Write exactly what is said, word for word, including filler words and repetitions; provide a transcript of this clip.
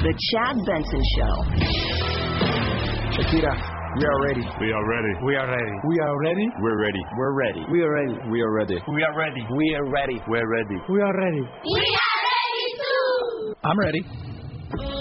The Chad Benson Show. Shakira, we are ready. We are ready. We are ready. We are ready. We're ready. We're ready. We are ready. We are ready. We are ready. We are ready. We're ready. We are ready. We are ready too! I'm ready.